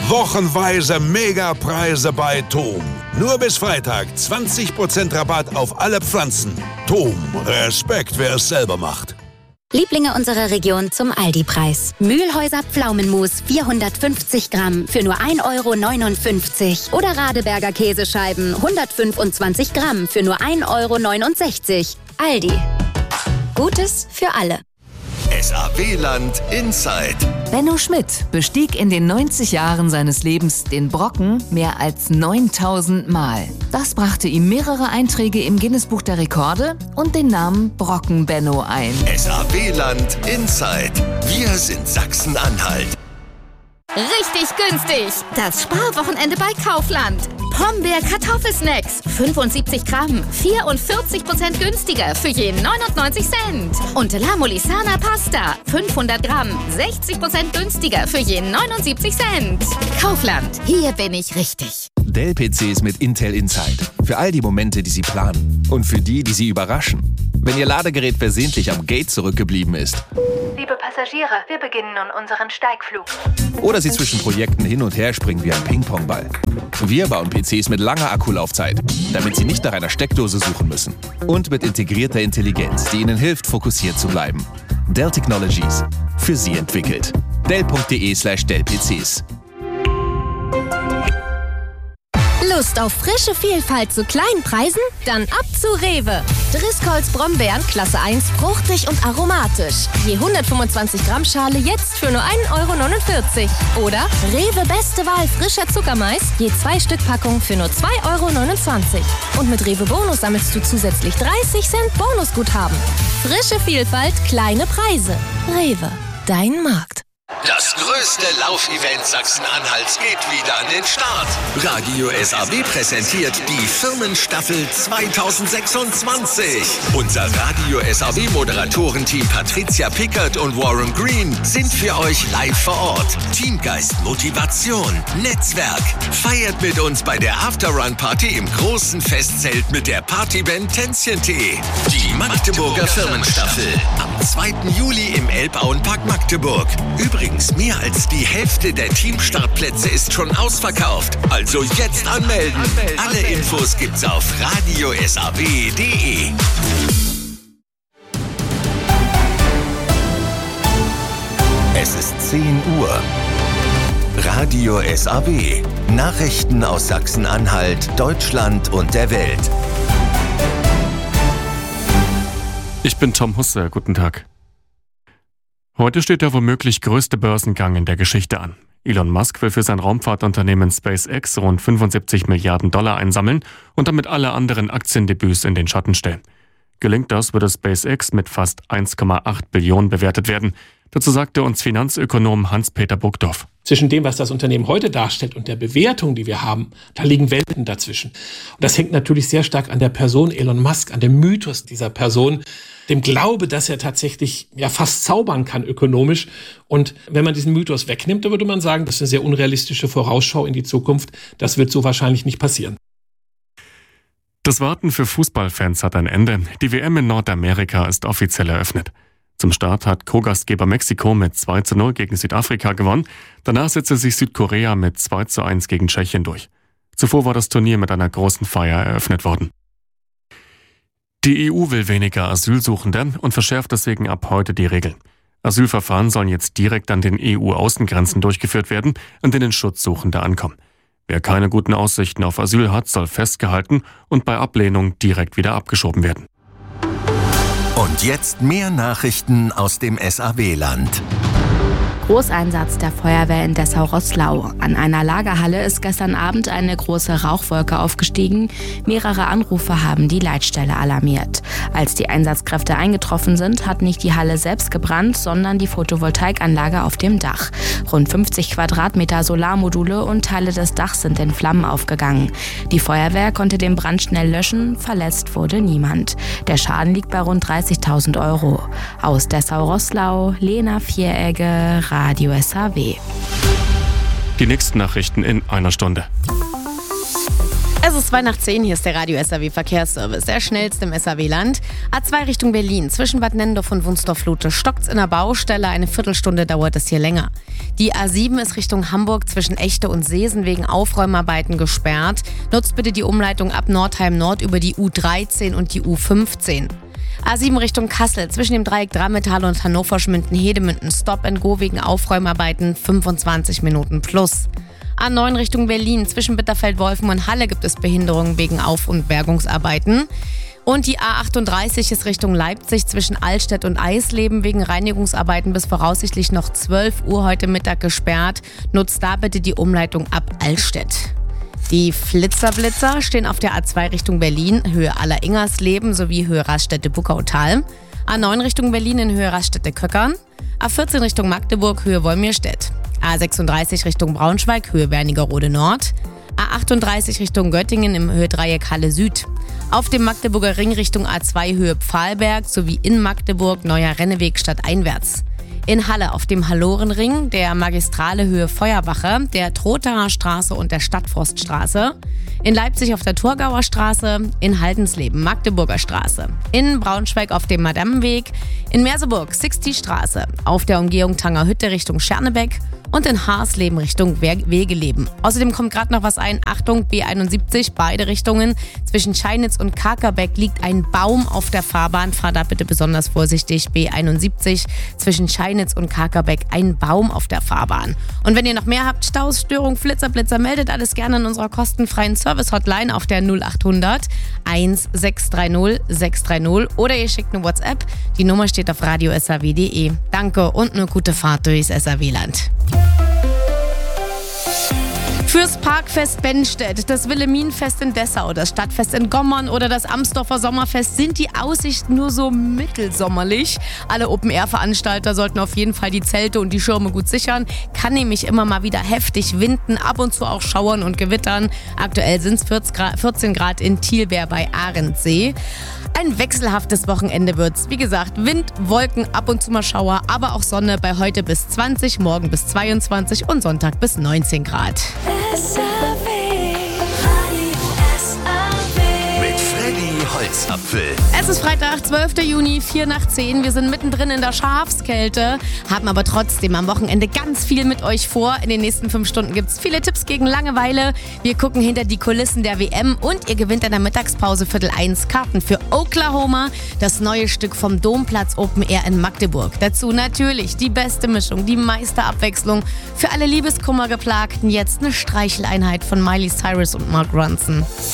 Wochenweise Megapreise bei TOM. Nur bis Freitag 20% Rabatt auf alle Pflanzen. TOM, Respekt, wer es selber macht. Lieblinge unserer Region zum Aldi-Preis. Mühlhäuser Pflaumenmus 450 Gramm für nur 1,59 € oder Radeberger Käsescheiben 125 Gramm für nur 1,69 €. Aldi. Gutes für alle. SAW-Land Inside. Benno Schmidt bestieg in den 90 Jahren seines Lebens den Brocken mehr als 9000 Mal. Das brachte ihm mehrere Einträge im Guinness-Buch der Rekorde und den Namen Brocken-Benno ein. SAW-Land Inside. Wir sind Sachsen-Anhalt. Richtig günstig! Das Sparwochenende bei Kaufland. Pombeer Kartoffelsnacks, 75 Gramm, 44% günstiger für je 99 Cent. Und La Molisana Pasta, 500 Gramm, 60% günstiger für je 79 Cent. Kaufland, hier bin ich richtig. Dell-PCs mit Intel Inside. Für all die Momente, die Sie planen. Und für die Sie überraschen. Wenn Ihr Ladegerät versehentlich am Gate zurückgeblieben ist. Liebe Passagiere, wir beginnen nun unseren Steigflug. Oder Sie zwischen Projekten hin und her springen wie ein Ping-Pong-Ball. Wir bauen PCs mit langer Akkulaufzeit, damit Sie nicht nach einer Steckdose suchen müssen. Und mit integrierter Intelligenz, die Ihnen hilft, fokussiert zu bleiben. Dell Technologies. Für Sie entwickelt. Dell.de/Dell-PCs. Lust auf frische Vielfalt zu kleinen Preisen? Dann ab zu Rewe. Driscolls Brombeeren Klasse 1 fruchtig und aromatisch. Je 125 Gramm Schale jetzt für nur 1,49 €. Oder Rewe Beste Wahl frischer Zuckermais, je 2 Stück Packung für nur 2,29 €. Und mit Rewe Bonus sammelst du zusätzlich 30 Cent Bonusguthaben. Frische Vielfalt, kleine Preise. Rewe, dein Markt. Das größte Laufevent Sachsen-Anhalts geht wieder an den Start. Radio SAW präsentiert die Firmenstaffel 2026. Unser Radio SAW-Moderatorenteam Patricia Pickert und Warren Green sind für euch live vor Ort. Teamgeist, Motivation, Netzwerk. Feiert mit uns bei der Afterrun-Party im großen Festzelt mit der Partyband Tänzchentee. Die Magdeburger Firmenstaffel. Am 2. Juli im Elbauenpark Magdeburg. Übrigens, mehr als die Hälfte der Teamstartplätze ist schon ausverkauft. Also jetzt anmelden. Alle Infos gibt's auf radiosaw.de. Es ist 10 Uhr. Radio SAW. Nachrichten aus Sachsen-Anhalt, Deutschland und der Welt. Ich bin Tom Husse. Guten Tag. Heute steht der womöglich größte Börsengang in der Geschichte an. Elon Musk will für sein Raumfahrtunternehmen SpaceX rund 75 Milliarden $ einsammeln und damit alle anderen Aktiendebüts in den Schatten stellen. Gelingt das, würde SpaceX mit fast 1,8 Billionen bewertet werden. Dazu sagte uns Finanzökonom Hans-Peter Burgdorf. Zwischen dem, was das Unternehmen heute darstellt und der Bewertung, die wir haben, da liegen Welten dazwischen. Und das hängt natürlich sehr stark an der Person Elon Musk, an dem Mythos dieser Person, dem Glaube, dass er tatsächlich ja fast zaubern kann ökonomisch. Und wenn man diesen Mythos wegnimmt, dann würde man sagen, das ist eine sehr unrealistische Vorausschau in die Zukunft. Das wird so wahrscheinlich nicht passieren. Das Warten für Fußballfans hat ein Ende. Die WM in Nordamerika ist offiziell eröffnet. Zum Start hat Co-Gastgeber Mexiko mit 2:0 gegen Südafrika gewonnen. Danach setzte sich Südkorea mit 2:1 gegen Tschechien durch. Zuvor war das Turnier mit einer großen Feier eröffnet worden. Die EU will weniger Asylsuchende und verschärft deswegen ab heute die Regeln. Asylverfahren sollen jetzt direkt an den EU-Außengrenzen durchgeführt werden, an denen Schutzsuchende ankommen. Wer keine guten Aussichten auf Asyl hat, soll festgehalten und bei Ablehnung direkt wieder abgeschoben werden. Und jetzt mehr Nachrichten aus dem SAW-Land. Großeinsatz der Feuerwehr in Dessau-Roßlau. An einer Lagerhalle ist gestern Abend eine große Rauchwolke aufgestiegen. Mehrere Anrufer haben die Leitstelle alarmiert. Als die Einsatzkräfte eingetroffen sind, hat nicht die Halle selbst gebrannt, sondern die Photovoltaikanlage auf dem Dach. Rund 50 Quadratmeter Solarmodule und Teile des Dachs sind in Flammen aufgegangen. Die Feuerwehr konnte den Brand schnell löschen, verletzt wurde niemand. Der Schaden liegt bei rund 30.000 €. Aus Dessau-Roßlau, Lena Vieregge, Radio SAW. Die nächsten Nachrichten in einer Stunde. Es ist 9:10, hier ist der Radio SAW Verkehrsservice, der schnellste im SAW-Land. A2 Richtung Berlin, zwischen Bad Nendorf und Wunstorf-Lute stockt's in der Baustelle, eine Viertelstunde dauert es hier länger. Die A7 ist Richtung Hamburg zwischen Echte und Seesen wegen Aufräumarbeiten gesperrt. Nutzt bitte die Umleitung ab Nordheim Nord über die U13 und die U15. A7 Richtung Kassel, zwischen dem Dreieck Drammetal und Hannover-Schmünden-Hedemünden Stop and Go wegen Aufräumarbeiten 25 Minuten plus. A9 Richtung Berlin, zwischen Bitterfeld-Wolfen und Halle gibt es Behinderungen wegen Auf- und Bergungsarbeiten. Und die A38 ist Richtung Leipzig zwischen Altstedt und Eisleben wegen Reinigungsarbeiten bis voraussichtlich noch 12 Uhr heute Mittag gesperrt. Nutzt da bitte die Umleitung ab Altstedt. Die Flitzerblitzer stehen auf der A2 Richtung Berlin, Höhe Aller-Ingersleben sowie Höhe Raststätte-Buckautal. A9 Richtung Berlin in Höhe Raststätte-Köckern. A14 Richtung Magdeburg, Höhe Wolmirstedt. A36 Richtung Braunschweig, Höhe Wernigerode Nord. A38 Richtung Göttingen im Höhe Dreieck Halle Süd. Auf dem Magdeburger Ring Richtung A2 Höhe Pfahlberg sowie in Magdeburg Neuer Renneweg stadteinwärts. In Halle auf dem Hallorenring, der Magistrale Höhe Feuerwache, der Trothaer Straße und der Stadtforststraße. In Leipzig auf der Thurgauer Straße, in Haldensleben Magdeburger Straße. In Braunschweig auf dem Madammenweg, in Merseburg Sixty Straße, auf der Umgehung Tangerhütte Richtung Schernebeck und in Haarsleben Richtung Wegeleben. Außerdem kommt gerade noch was ein. Achtung, B71, beide Richtungen. Zwischen Scheinitz und Kakerbeck liegt ein Baum auf der Fahrbahn. Fahr da bitte besonders vorsichtig. B71, zwischen Scheinitz und Kakerbeck ein Baum auf der Fahrbahn. Und wenn ihr noch mehr habt, Staus, Störung, Blitzer, meldet alles gerne in unserer kostenfreien Service-Hotline auf der 0800 1630 630 oder ihr schickt eine WhatsApp. Die Nummer steht auf radiosaw.de. Danke und eine gute Fahrt durchs SAW-Land. Fürs Parkfest Bennstedt, das Wilhelminenfest in Dessau, das Stadtfest in Gommern oder das Amsdorfer Sommerfest sind die Aussichten nur so mittelsommerlich. Alle Open-Air-Veranstalter sollten auf jeden Fall die Zelte und die Schirme gut sichern. Kann nämlich immer mal wieder heftig winden, ab und zu auch schauern und gewittern. Aktuell sind es 14 Grad in Thielbeer bei Arendsee. Ein wechselhaftes Wochenende wird's. Wie gesagt, Wind, Wolken, ab und zu mal Schauer, aber auch Sonne bei heute bis 20, morgen bis 22 und Sonntag bis 19 Grad. Mit Freddy Holzapfel. Es ist Freitag, 12. Juni, 9:04. Wir sind mittendrin in der Schafskälte, haben aber trotzdem am Wochenende ganz viel mit euch vor. In den nächsten 5 Stunden gibt es viele Tipps gegen Langeweile. Wir gucken hinter die Kulissen der WM und ihr gewinnt in der Mittagspause 12:45 Karten für Oklahoma, das neue Stück vom Domplatz Open Air in Magdeburg. Dazu natürlich die beste Mischung, die meiste Abwechslung. Für alle Liebeskummergeplagten jetzt eine Streicheleinheit von Miley Cyrus und Mark Ronson.